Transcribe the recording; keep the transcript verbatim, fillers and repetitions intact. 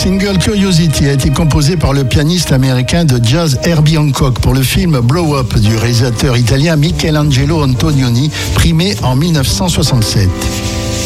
single Curiosity a été composé par le pianiste américain de jazz Herbie Hancock pour le film Blow Up du réalisateur italien Michelangelo Antonioni, primé en mille neuf cent soixante-sept.